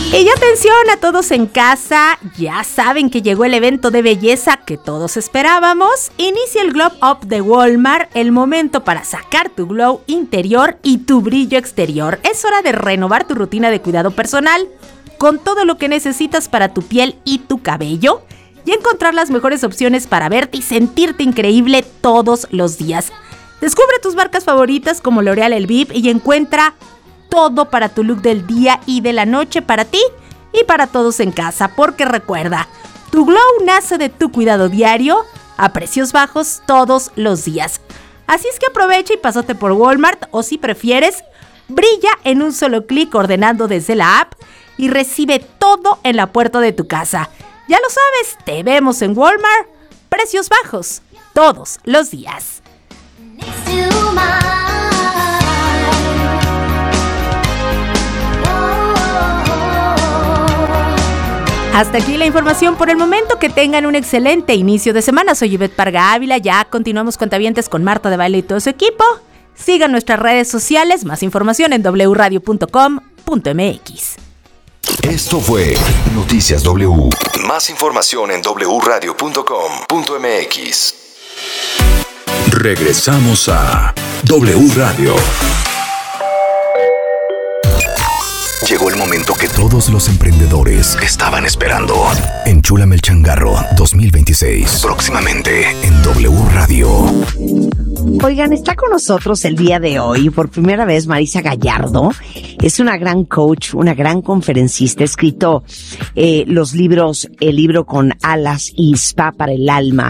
Y atención a todos en casa, ya saben que llegó el evento de belleza que todos esperábamos. Inicia el Glow Up de Walmart, el momento para sacar tu glow interior y tu brillo exterior. Es hora de renovar tu rutina de cuidado personal con todo lo que necesitas para tu piel y tu cabello y encontrar las mejores opciones para verte y sentirte increíble todos los días. Descubre tus marcas favoritas como L'Oréal Elvive y encuentra todo para tu look del día y de la noche para ti y para todos en casa, porque recuerda, tu glow nace de tu cuidado diario a precios bajos todos los días. Así es que aprovecha y pásate por Walmart o si prefieres, brilla en un solo clic ordenando desde la app y recibe todo en la puerta de tu casa. Ya lo sabes, te vemos en Walmart, precios bajos todos los días. Hasta aquí la información por el momento. Que tengan un excelente inicio de semana. Soy Ivette Parga Ávila. Ya continuamos cuentavientes con Marta de Baile y todo su equipo. Sigan nuestras redes sociales. Más información en wradio.com.mx. Esto fue Noticias W. Más información en wradio.com.mx. Regresamos a W Radio. Llegó el momento que todos los emprendedores estaban esperando. Enchúlame el changarro 2026. Próximamente en W Radio. Oigan, está con nosotros el día de hoy, por primera vez, Marisa Gallardo. Es una gran coach, una gran conferencista. Ha escrito los libros, el libro Con Alas y Spa para el Alma,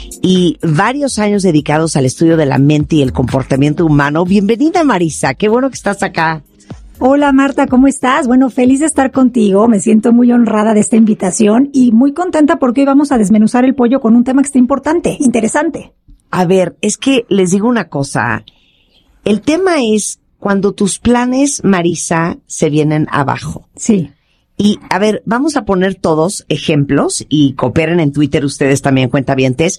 y varios años dedicados al estudio de la mente y el comportamiento humano. Bienvenida, Marisa. Qué bueno que estás acá. Hola Marta, ¿cómo estás? Bueno, feliz de estar contigo, me siento muy honrada de esta invitación y muy contenta porque hoy vamos a desmenuzar el pollo con un tema que está importante, interesante. A ver, es que les digo una cosa, el tema es cuando tus planes, Marisa, se vienen abajo. Sí. Y a ver, vamos a poner todos ejemplos y cooperen en Twitter ustedes también, cuentavientes.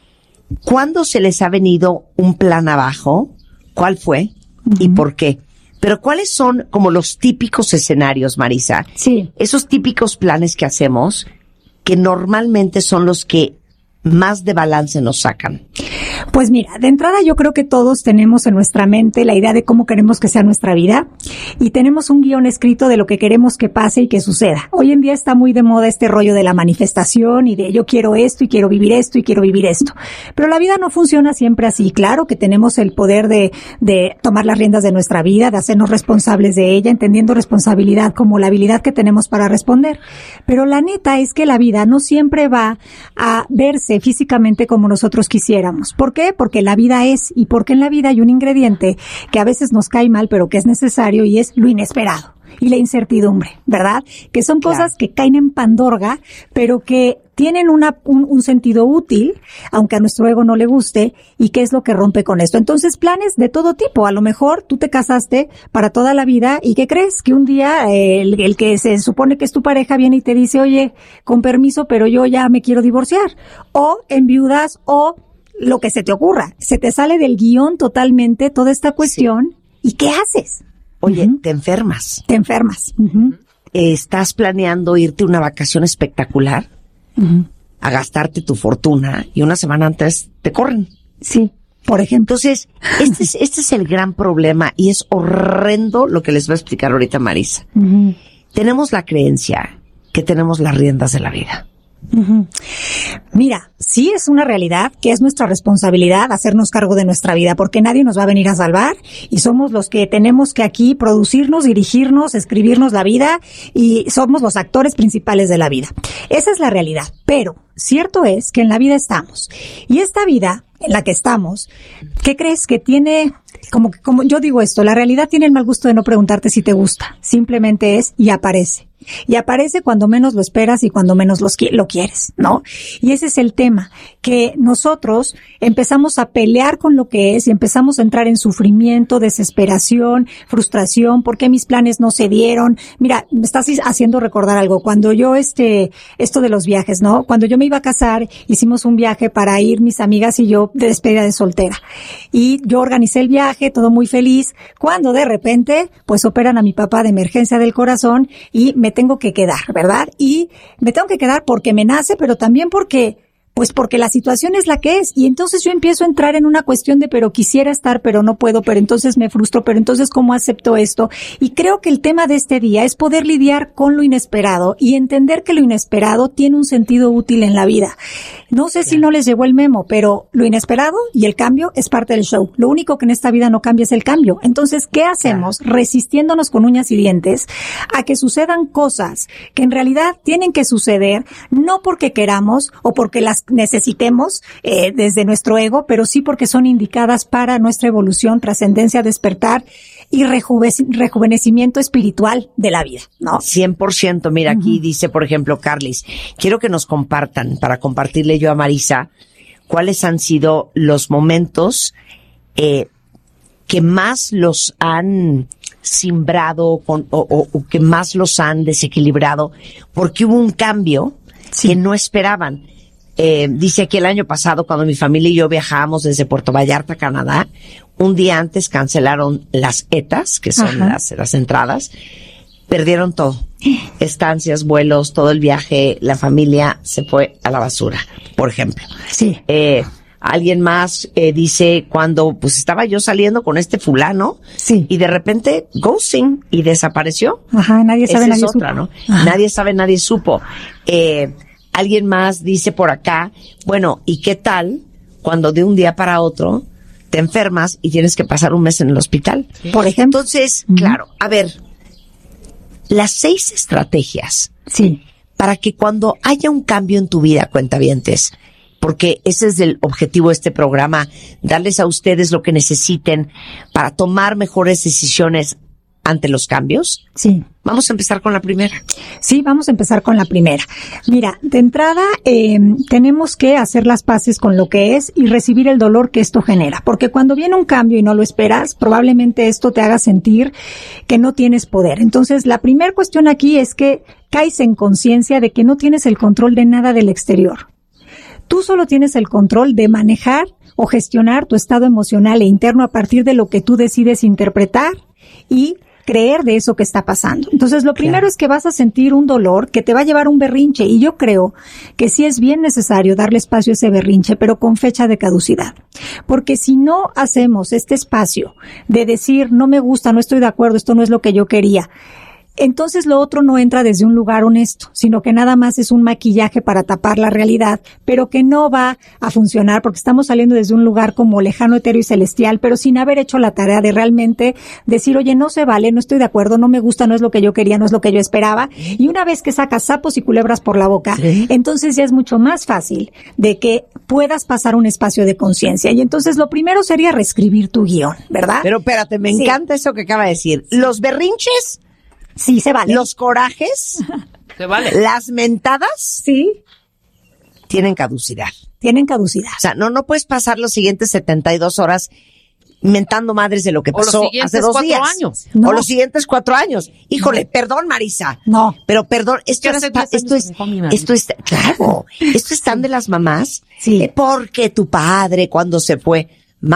¿Cuándo se les ha venido un plan abajo? ¿Cuál fue? ¿Y por qué? Pero ¿cuáles son como los típicos escenarios, Marisa? Sí. Esos típicos planes que hacemos que normalmente son los que más de balance nos sacan. Pues mira, de entrada yo creo que todos tenemos en nuestra mente la idea de cómo queremos que sea nuestra vida y tenemos un guión escrito de lo que queremos que pase y que suceda. Hoy en día está muy de moda este rollo de la manifestación y de yo quiero esto y quiero vivir esto y quiero vivir esto. Pero la vida no funciona siempre así. Claro que tenemos el poder de tomar las riendas de nuestra vida, de hacernos responsables de ella, entendiendo responsabilidad como la habilidad que tenemos para responder. Pero la neta es que la vida no siempre va a verse físicamente como nosotros quisiéramos. ¿Por qué? Porque la vida es, y porque en la vida hay un ingrediente que a veces nos cae mal, pero que es necesario, y es lo inesperado y la incertidumbre, ¿verdad? Que son cosas que caen en pandorga, pero que tienen un sentido útil, aunque a nuestro ego no le guste, y qué es lo que rompe con esto. Entonces, planes de todo tipo. A lo mejor tú te casaste para toda la vida y ¿qué crees? Que un día el que se supone que es tu pareja viene y te dice, oye, con permiso, pero yo ya me quiero divorciar. O enviudas o lo que se te ocurra. Se te sale del guión totalmente toda esta cuestión. Sí. ¿Y qué haces? Oye, te enfermas. Te enfermas. Estás planeando irte a una vacación espectacular, a gastarte tu fortuna, y una semana antes te corren. Sí, por ejemplo. Entonces, este es el gran problema, y es horrendo lo que les voy a explicar ahorita, Marisa. Tenemos la creencia que tenemos las riendas de la vida. Mira, sí es una realidad que es nuestra responsabilidad hacernos cargo de nuestra vida, porque nadie nos va a venir a salvar y somos los que tenemos que aquí producirnos, dirigirnos, escribirnos la vida y somos los actores principales de la vida. Esa es la realidad, pero cierto es que en la vida estamos y esta vida en la que estamos, ¿qué crees? Que tiene, como yo digo esto, la realidad tiene el mal gusto de no preguntarte si te gusta, simplemente es y aparece. Y aparece cuando menos lo esperas y cuando menos lo quieres, ¿no? Y ese es el tema, que nosotros empezamos a pelear con lo que es y empezamos a entrar en sufrimiento, desesperación, frustración, ¿por qué mis planes no se dieron? Mira, me estás haciendo recordar algo. Cuando yo esto de los viajes, ¿no? Cuando yo me iba a casar, hicimos un viaje para ir mis amigas y yo de despedida de soltera. Y yo organicé el viaje, todo muy feliz, cuando de repente, pues operan a mi papá de emergencia del corazón y me tengo que quedar, ¿verdad? Y me tengo que quedar porque me nace, pero también porque la situación es la que es. Y entonces yo empiezo a entrar en una cuestión de, pero quisiera estar, pero no puedo, pero entonces me frustro, pero entonces ¿cómo acepto esto? Y creo que el tema de este día es poder lidiar con lo inesperado y entender que lo inesperado tiene un sentido útil en la vida. No sé si no les llegó el memo, pero lo inesperado y el cambio es parte del show. Lo único que en esta vida no cambia es el cambio. Entonces, ¿qué hacemos? Resistiéndonos con uñas y dientes a que sucedan cosas que en realidad tienen que suceder, no porque queramos o porque las necesitemos desde nuestro ego, pero sí porque son indicadas para nuestra evolución, trascendencia, despertar y rejuvenecimiento espiritual de la vida, ¿no? 100%. Mira, aquí dice, por ejemplo, Carlis, quiero que nos compartan, para compartirle yo a Marisa, cuáles han sido los momentos que más los han simbrado o que más los han desequilibrado, porque hubo un cambio que no esperaban. Dice aquí el año pasado, cuando mi familia y yo viajábamos desde Puerto Vallarta, Canadá, un día antes cancelaron las ETAs, que son las entradas, perdieron todo. Estancias, vuelos, todo el viaje, la familia se fue a la basura, por ejemplo. Sí. Alguien más dice, cuando pues estaba yo saliendo con este fulano, y de repente ghosting y desapareció. Ajá, nadie sabe, nadie supo. ¿No? Nadie sabe, nadie supo. Alguien más dice por acá, bueno, ¿y qué tal cuando de un día para otro te enfermas y tienes que pasar un mes en el hospital? Por ejemplo. Entonces, claro, a ver, las 6 estrategias para que cuando haya un cambio en tu vida, cuentavientes, porque ese es el objetivo de este programa, darles a ustedes lo que necesiten para tomar mejores decisiones ante los cambios. Sí. Vamos a empezar con la primera. Sí, vamos a empezar con la primera. Mira, de entrada, tenemos que hacer las paces con lo que es y recibir el dolor que esto genera. Porque cuando viene un cambio y no lo esperas, probablemente esto te haga sentir que no tienes poder. Entonces, la primera cuestión aquí es que caes en conciencia de que no tienes el control de nada del exterior. Tú solo tienes el control de manejar o gestionar tu estado emocional e interno a partir de lo que tú decides interpretar y creer de eso que está pasando. Entonces, lo primero es que vas a sentir un dolor que te va a llevar a un berrinche, y yo creo que sí es bien necesario darle espacio a ese berrinche, pero con fecha de caducidad. Porque si no hacemos este espacio de decir, no me gusta, no estoy de acuerdo, esto no es lo que yo quería, entonces lo otro no entra desde un lugar honesto, sino que nada más es un maquillaje para tapar la realidad, pero que no va a funcionar porque estamos saliendo desde un lugar como lejano, etéreo y celestial, pero sin haber hecho la tarea de realmente decir, oye, no se vale, no estoy de acuerdo, no me gusta, no es lo que yo quería, no es lo que yo esperaba. Y una vez que sacas sapos y culebras por la boca, entonces ya es mucho más fácil de que puedas pasar un espacio de conciencia. Y entonces lo primero sería reescribir tu guión, ¿verdad? Pero espérate, me encanta eso que acaba de decir. Los berrinches, sí, se vale. Los corajes, se vale. Las mentadas, sí, tienen caducidad. Tienen caducidad. O sea, no puedes pasar los siguientes 72 horas mentando madres de lo que pasó hace 2 días. Años. O los siguientes 4 años. Híjole, perdón, Marisa. No. Pero perdón, esto es claro, esto es tan de las mamás. Sí. Porque tu padre cuando se fue,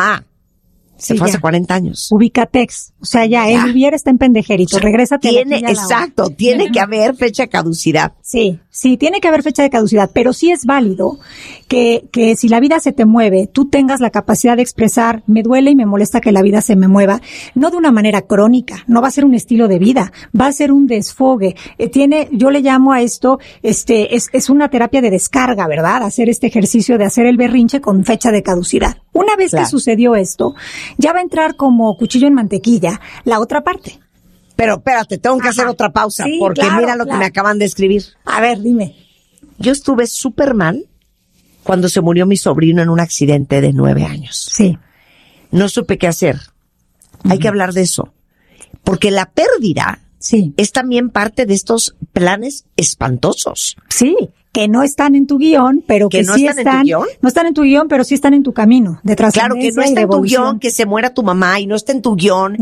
se fue hace 40 años. Ubicatex. O sea, ya, el Vivier está en pendejerito. Regrésate. Tiene que haber fecha de caducidad. Sí, tiene que haber fecha de caducidad, pero sí es válido que si la vida se te mueve, tú tengas la capacidad de expresar, me duele y me molesta que la vida se me mueva, no de una manera crónica, no va a ser un estilo de vida, va a ser un desfogue. Yo le llamo a esto, es una terapia de descarga, ¿verdad? Hacer este ejercicio de hacer el berrinche con fecha de caducidad. Una vez que sucedió esto, ya va a entrar como cuchillo en mantequilla la otra parte. Pero espérate, tengo que hacer otra pausa, porque mira lo que me acaban de escribir. A ver, dime. Yo estuve súper mal cuando se murió mi sobrino en un accidente de 9 años. Sí. No supe qué hacer. Hay que hablar de eso. Porque la pérdida es también parte de estos planes espantosos. Sí, que no están en tu guión, pero que no sí están en tu guión. No están en tu guión, pero sí están en tu camino de trascendencia. Claro, que no está en tu guión que se muera tu mamá, y no está en tu guión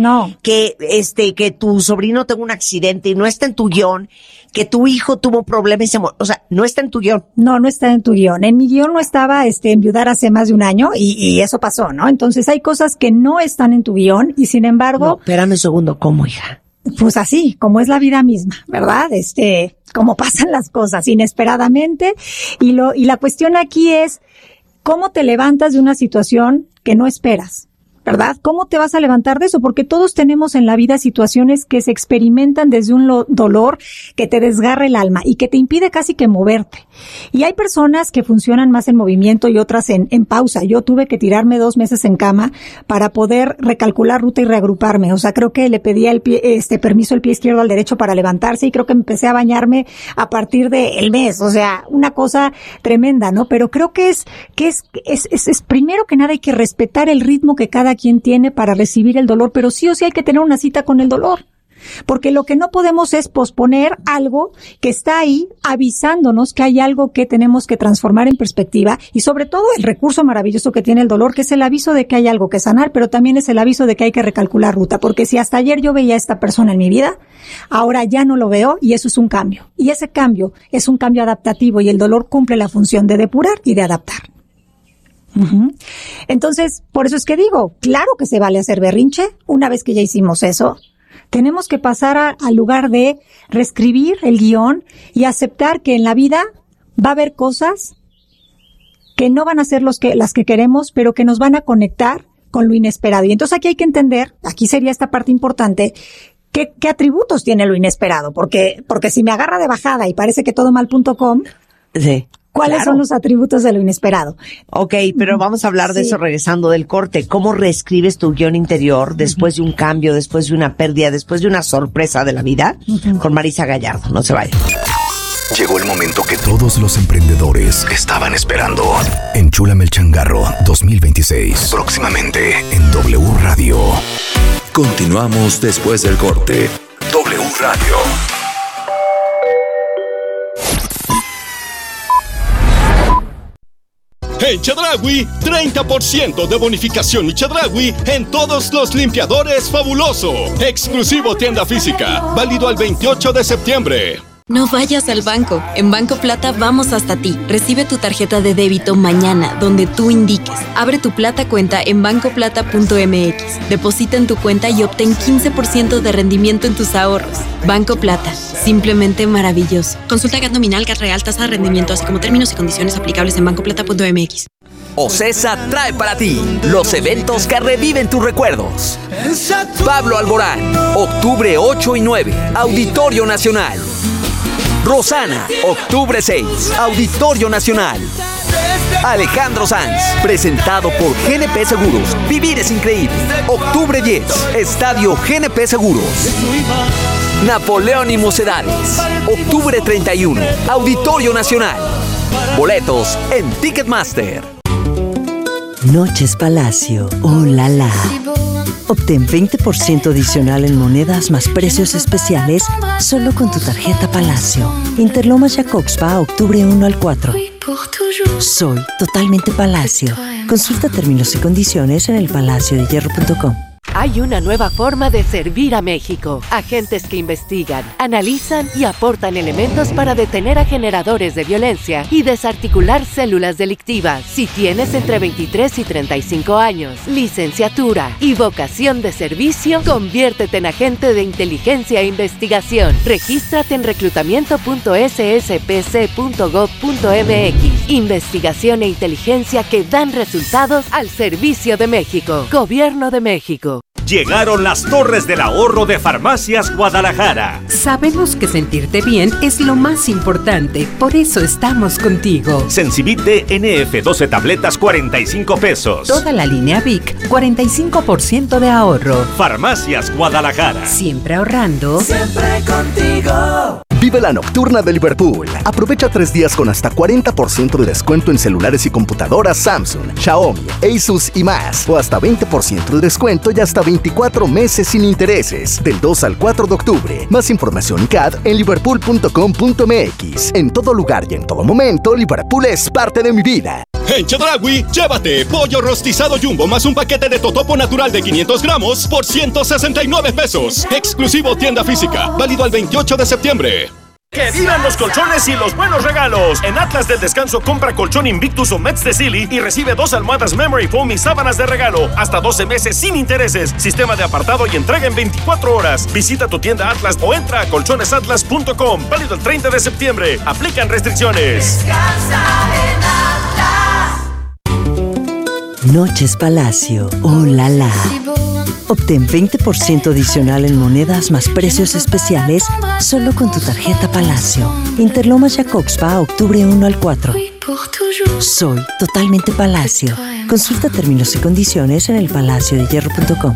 que tu sobrino tenga un accidente, y no está en tu guión que tu hijo tuvo un problema y se murió. O sea, no está en tu guión. No está en tu guión. En mi guión no estaba enviudar hace más de un año y eso pasó, ¿no? Entonces hay cosas que no están en tu guión y sin embargo... No, espérame un segundo, ¿cómo, hija? pues así, como es la vida misma, ¿verdad? Como pasan las cosas inesperadamente. Y la cuestión aquí es, ¿cómo te levantas de una situación que no esperas? ¿Verdad? ¿Cómo te vas a levantar de eso? Porque todos tenemos en la vida situaciones que se experimentan desde un dolor que te desgarra el alma y que te impide casi que moverte. Y hay personas que funcionan más en movimiento y otras en pausa. Yo tuve que tirarme 2 meses en cama para poder recalcular ruta y reagruparme. O sea, creo que le pedía permiso el pie izquierdo al derecho para levantarse y creo que empecé a bañarme a partir del mes. O sea, una cosa tremenda, ¿no? Pero creo que es primero que nada hay que respetar el ritmo que cada quien tiene para recibir el dolor, pero sí o sí hay que tener una cita con el dolor. Porque lo que no podemos es posponer algo que está ahí avisándonos que hay algo que tenemos que transformar en perspectiva y sobre todo el recurso maravilloso que tiene el dolor, que es el aviso de que hay algo que sanar, pero también es el aviso de que hay que recalcular ruta. Porque si hasta ayer yo veía a esta persona en mi vida, ahora ya no lo veo y eso es un cambio. Y ese cambio es un cambio adaptativo y el dolor cumple la función de depurar y de adaptar. Entonces, por eso es que digo, claro que se vale hacer berrinche. Una vez que ya hicimos eso, tenemos que pasar al lugar de reescribir el guión y aceptar que en la vida va a haber cosas que no van a ser las que queremos, pero que nos van a conectar con lo inesperado. Y entonces aquí hay que entender, aquí sería esta parte importante, ¿qué atributos tiene lo inesperado? Porque si me agarra de bajada y parece que todo mal.com, sí. ¿Cuáles son los atributos de lo inesperado? Ok, pero vamos a hablar de eso regresando del corte. ¿Cómo reescribes tu guión interior después de un cambio, después de una pérdida, después de una sorpresa de la vida? Con Marisa Gallardo. No se vayan. Llegó el momento que todos los emprendedores estaban esperando. Enchúlame el changarro 2026. Próximamente en W Radio. Continuamos después del corte. W Radio. En Chedraui, 30% de bonificación y Chedraui en todos los limpiadores fabuloso. Exclusivo tienda física, válido al 28 de septiembre. No vayas al banco. En Banco Plata vamos hasta ti. Recibe tu tarjeta de débito mañana, donde tú indiques. Abre tu Plata cuenta en bancoplata.mx. Deposita en tu cuenta y obtén 15% de rendimiento en tus ahorros. Banco Plata. Simplemente maravilloso. Consulta GAT nominal, GAT real, tasa de rendimiento, así como términos y condiciones aplicables en bancoplata.mx. OCESA trae para ti los eventos que reviven tus recuerdos. Pablo Alborán, octubre 8 y 9, Auditorio Nacional. Rosana, octubre 6, Auditorio Nacional. Alejandro Sanz, presentado por GNP Seguros. Vivir es increíble. Octubre 10, Estadio GNP Seguros. Napoleón y Mocedades, octubre 31, Auditorio Nacional. Boletos en Ticketmaster. Noches Palacio, oh la la. Obtén 20% adicional en monedas más precios especiales solo con tu tarjeta Palacio. Interlomas Jacobspa, octubre 1 al 4. Soy totalmente Palacio. Consulta términos y condiciones en elpalaciodehierro.com. Hay una nueva forma de servir a México. Agentes que investigan, analizan y aportan elementos para detener a generadores de violencia y desarticular células delictivas. Si tienes entre 23 y 35 años, licenciatura y vocación de servicio, conviértete en agente de inteligencia e investigación. Regístrate en reclutamiento.sspc.gov.mx. Investigación e inteligencia que dan resultados al servicio de México. Gobierno de México. Llegaron las Torres del Ahorro de Farmacias Guadalajara. Sabemos que sentirte bien es lo más importante, por eso estamos contigo. Sensibit NF 12 tabletas, 45 pesos. Toda la línea Vic, 45% de ahorro. Farmacias Guadalajara. Siempre ahorrando. Siempre contigo. Vive la nocturna de Liverpool. Aprovecha 3 días con hasta 40% de descuento en celulares y computadoras Samsung, Xiaomi, Asus y más. O hasta 20% de descuento y hasta 24 meses sin intereses. Del 2 al 4 de octubre. Más información y CAD en liverpool.com.mx. En todo lugar y en todo momento, Liverpool es parte de mi vida. En Chedraui, llévate pollo rostizado Jumbo más un paquete de totopo natural de 500 gramos por 169 pesos. Exclusivo tienda física, válido al 28 de septiembre. ¡Que vivan los colchones y los buenos regalos! En Atlas del Descanso compra colchón Invictus o Mets de Silly y recibe 2 almohadas Memory Foam y sábanas de regalo. Hasta 12 meses sin intereses. Sistema de apartado y entrega en 24 horas. Visita tu tienda Atlas o entra a colchonesatlas.com. Válido el 30 de septiembre. Aplican restricciones. Descansa en Atlas. Noches Palacio. ¡Oh, la, la! Obtén 20% adicional en monedas más precios especiales solo con tu tarjeta Palacio. Interlomas Jacobspa, octubre 1 al 4. Soy totalmente Palacio. Consulta términos y condiciones en elpalaciodehierro.com.